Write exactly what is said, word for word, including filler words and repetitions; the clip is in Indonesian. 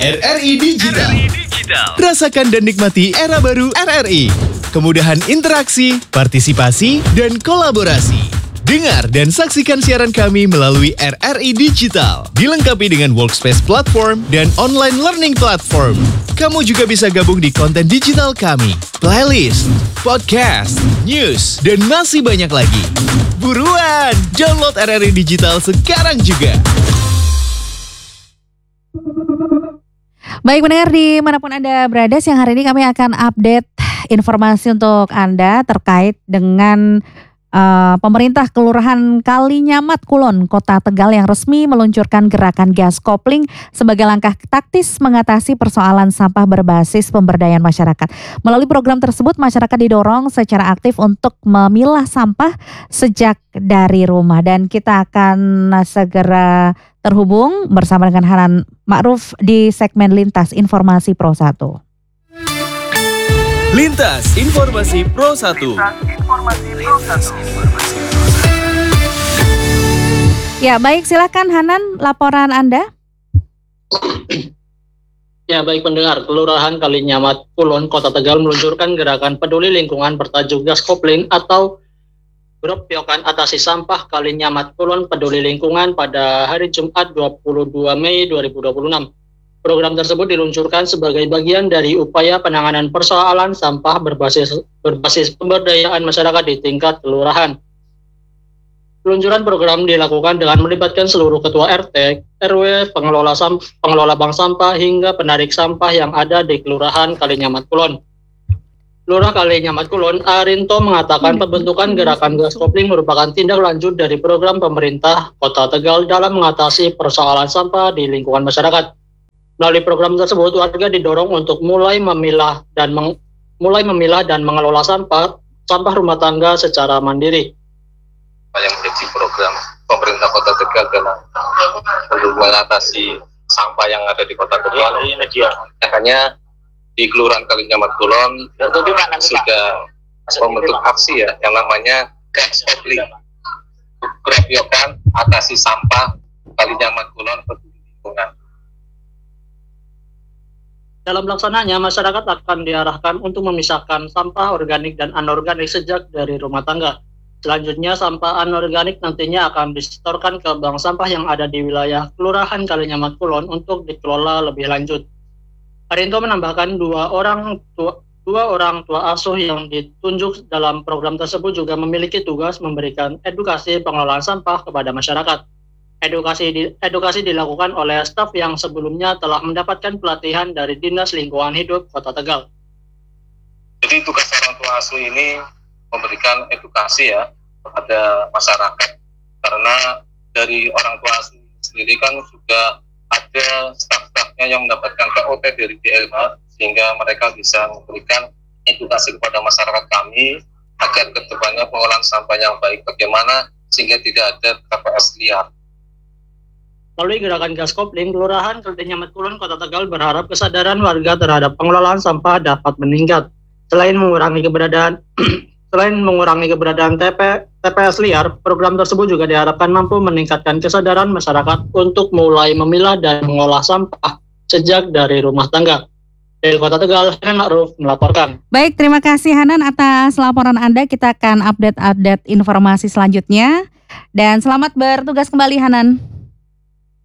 R R I Digital. Rasakan dan nikmati era baru R R I. Kemudahan interaksi, partisipasi, dan kolaborasi. Dengar dan saksikan siaran kami melalui R R I Digital. Dilengkapi dengan workspace platform dan online learning platform. Kamu juga bisa gabung di konten digital kami, playlist, podcast, news, dan masih banyak lagi. Buruan, download R R I Digital sekarang juga. Baik pendengar dimanapun Anda berada, siang hari ini kami akan update informasi untuk Anda terkait dengan Uh, pemerintah Kelurahan Kalinyamat Kulon, Kota Tegal yang resmi meluncurkan gerakan gas kopling sebagai langkah taktis mengatasi persoalan sampah berbasis pemberdayaan masyarakat. Melalui program tersebut, masyarakat didorong secara aktif untuk memilah sampah sejak dari rumah. Dan kita akan segera terhubung bersama dengan Hanan Ma'ruf di segmen Lintas Informasi Pro satu. Lintas Informasi Pro satu. Ya, baik, silakan Hanan, laporan Anda. Ya, baik pendengar, Kelurahan Kalinyamat Kulon, Kota Tegal meluncurkan gerakan peduli lingkungan bertajuk gas kopling atau Grup Piokan Atasi Sampah Kalinyamat Kulon Peduli Lingkungan pada hari Jumat dua puluh dua Mei dua ribu dua puluh enam. Program tersebut diluncurkan sebagai bagian dari upaya penanganan persoalan sampah berbasis berbasis pemberdayaan masyarakat di tingkat kelurahan. Peluncuran program dilakukan dengan melibatkan seluruh ketua R T, R W, pengelola sam, pengelola bank sampah hingga penarik sampah yang ada di Kelurahan Kalinyamat Kulon. Lurah Kalinyamat Kulon, Arinto, mengatakan pembentukan gerakan gas kopling merupakan tindak lanjut dari program pemerintah Kota Tegal dalam mengatasi persoalan sampah di lingkungan masyarakat. Melalui program tersebut, warga didorong untuk mulai memilah dan meng, mulai memilah dan mengelola sampah sampah rumah tangga secara mandiri. Yang menjadi program pemerintah Kota Tegal dalam untuk mengatasi sampah yang ada di Kota Tegal. Makanya di Kelurahan Kalinyamat Kulon sudah membentuk aksi ya yang namanya gas kopling. Grup Atasi Sampah Kalinyamat Kulon Peduli Lingkungan. Dalam pelaksananya, masyarakat akan diarahkan untuk memisahkan sampah organik dan anorganik sejak dari rumah tangga. Selanjutnya, sampah anorganik nantinya akan disetorkan ke bank sampah yang ada di wilayah Kelurahan Kalinyamat Kulon untuk dikelola lebih lanjut. Arinto menambahkan dua orang tua, dua orang tua asuh yang ditunjuk dalam program tersebut juga memiliki tugas memberikan edukasi pengelolaan sampah kepada masyarakat. Edukasi di, edukasi dilakukan oleh staf yang sebelumnya telah mendapatkan pelatihan dari Dinas Lingkungan Hidup Kota Tegal. Jadi tugas orang tua asuh ini memberikan edukasi ya kepada masyarakat, karena dari orang tua asuh sendiri kan juga ada staf-stafnya yang mendapatkan P O T dari D L H, sehingga mereka bisa memberikan edukasi kepada masyarakat kami agar kedepannya pengolahan sampah yang baik bagaimana sehingga tidak ada T P S liar. Melalui gerakan gas kopling, Kelurahan Kalinyamat Kulon, Kota Tegal berharap kesadaran warga terhadap pengelolaan sampah dapat meningkat. Selain mengurangi keberadaan selain mengurangi keberadaan T P, T P S liar, program tersebut juga diharapkan mampu meningkatkan kesadaran masyarakat untuk mulai memilah dan mengolah sampah sejak dari rumah tangga. Dari Kota Tegal, Hanan Ma'ruf melaporkan. Baik, terima kasih Hanan atas laporan Anda. Kita akan update-update informasi selanjutnya. Dan selamat bertugas kembali Hanan.